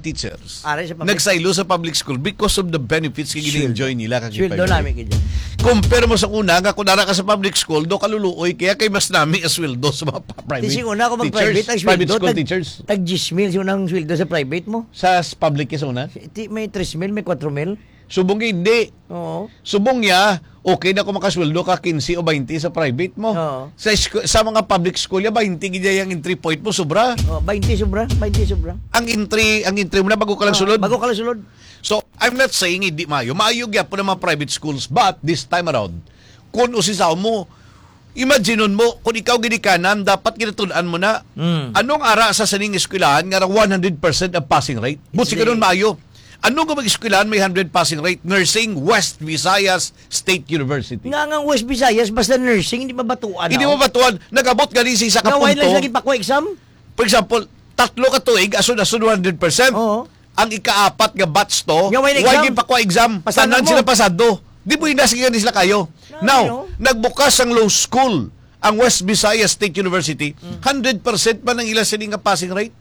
teachers Are sa public nagsaylo sa public school because of the benefits kay gina-enjoy nila kag sweldo namin kaya. compare mo sa una nga kung nara ka sa public school do kaluluoy kaya kay mas nami as sweldo sa mga private Kasi una ako teachers, mag-private ang private sweldo. school teachers Tag 10,000 yung unang sweldo sa private mo. sa public is una May 3,000, may 4,000. subong hindi Oo. subong niya okay na kung makasweldo ka 15 o 20 sa private mo Oo. sa mga public school ya 20 gid yang entry point mo sobra Oh, 20 sobra. ang entry mo na bago ka lang sulod. Bago ka lang sulod. So, I'm not saying hindi maayo. Maayo gyud po ng mga private schools. But, this time around, kung usisaw mo, imagineon mo, kung ikaw ginikanan, dapat ginatulaan mo na, anong ara sa saning eskwelahan nga 100% ang passing rate? Buti ka nun maayo. Anong ka mag-eskwelahan may 100 passing rate? Nursing, West Visayas State University. Nga West Visayas, basta nursing, hindi mabatuan. Hindi mo batuan, nagabot galing sa isa ka Nga, why lang punto. lagi pa ko exam? For example, 3 ka tuig, asun-asun 100%. Oo. Ang ika-4 nga batch to, Nga, why exam? why pa ko exam? Pasanan Tanan mo. sila pasado. Di mo inasigan sila kayo. Now, nagbukas ang law school, ang West Visayas State University, 100% pa ng ilang sining nga passing rate.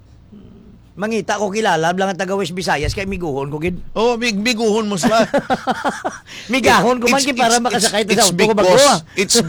Mangita ko kilala, lang ang taga West Visayas, kay miguhon ko gid. Oh, biguhon mo sila. Migahon ko man kay para makasakay ta sa auto ko bago. It's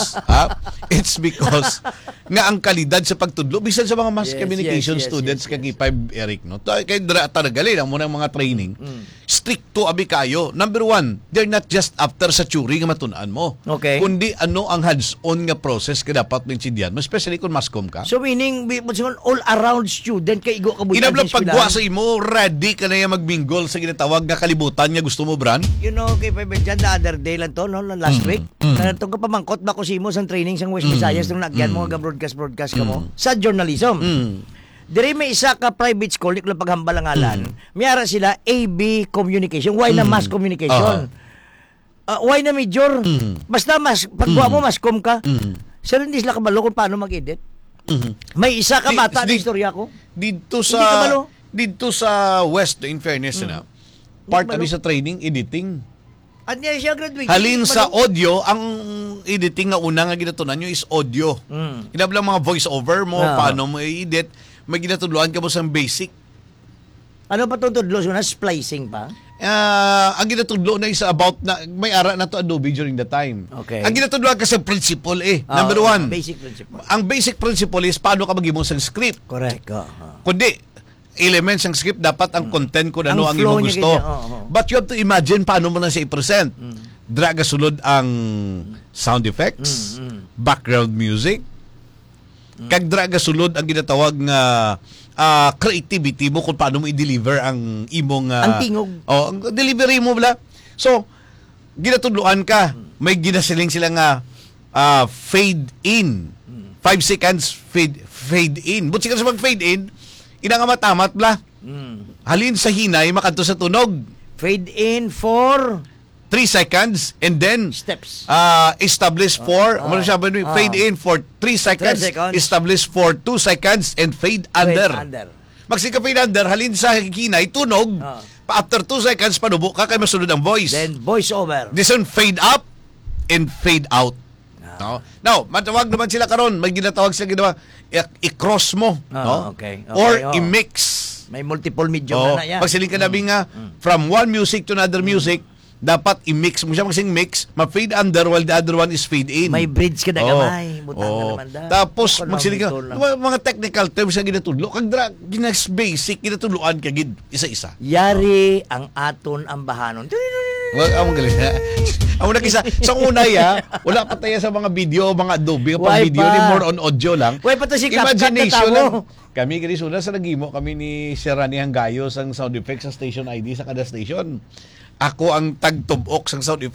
because nga ang kalidad sa pagtudlo bisan sa mga mass communication students kag I5 Eric no. Kay dra talagali ang munang mga training. Stricto abi kayo. Number 1, they're not just after sa theory nga matun-an mo. Okay. Kundi ano ang hands-on nga process ka dapat maintindihan mo, especially kung mascom ka. So meaning, all around student kay igo kabuyan. Inablang pagwa sa imo, ready ka na yung magbinggol sa ginatawag na kalibutan nga gusto mo, Bran? You know, kay Pebe dyan, the other day lang to, no? Last week. Itong kapamangkot ba ko si mo sa training sa West Visayas nung nagyan mo nga broadcast ka mo sa journalism. Dire may isa ka private school, di ko lang paghambal ang ngalan. Mayara sila AB Communication. Why na mass communication? Why na major? Basta pagwa mo, mascom ka. Sir, hindi sila kabalo kung paano mag-edit. May isa ka bata na istorya ko. Hindi kabalo. Dito sa West, in fairness na, part kami sa training, editing. At niya siya graduate. Halin sa audio, ang editing nga una nga ginatunan nyo is audio. Kinablang mga voice over mo, paano mo i-edit, may ginatuluan ka mo sa basic. Ano pa itong tudlo? So, splicing pa? Ang ginatudlo na is about na may ara na to Adobe during the time. Okay. Ang ginatudlo kasi principle number 1. Basic principle. Ang basic principle is paano ka mag-imong sa script. Correct. Kundi elements ng script dapat ang content ko na ano ang flow imong gusto. But you have to imagine paano mo na siya i-present. Draga sulod ang sound effects, background music, kag draga sulod ang ginatawag nga creativity mo kung paano mo i-deliver ang imong ang tingog. ang delivery mo bala. So, ginatudloan ka. May ginasiling sila nga fade in. 5 seconds fade in. But siya sa mag-fade in, ina nga matamat bala. Halin sa hinay, makanto sa tunog. Fade in for 3 seconds and then steps. Establish for fade in for 3 seconds, establish for 2 seconds and fade under. Magsika fade under halin sa hinay tunog. After 2 seconds panubo ka kay masunod ang voice. Then voice over. This one fade up and fade out. No. Now, matawag naman sila karon, may ginatawag sila ginawa i-cross mo, no? Okay. Or i-mix. May multiple medium na yan. Pag siling ka nabi nga from one music to another music, dapat i-mix mo siya magsing mix, ma-fade under while the other one is fade in. May bridge ka na gamay. Butang na naman da. Tapos magsiling ka, mga technical terms na ginatudlo, kag ginas basic ginatudloan ka gid isa-isa. Yari ang aton ang bahanon. Wag among galing. Amo na kisa sa unay wala pa tayo sa mga video, mga Adobe pang video ni more on audio lang. Way pa to si imagination lang. Kami gani suna sa nagimo kami ni Sherani Hanggayo sang sound effects sa station ID sa kada station. Ako ang tagtubok sang sound effects